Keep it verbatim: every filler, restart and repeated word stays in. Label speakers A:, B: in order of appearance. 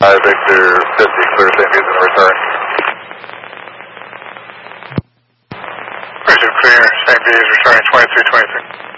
A: Uh, Victor fifty, clear Saint Bees and return.
B: Clear, Saint Bees, returning twenty-three twenty-three.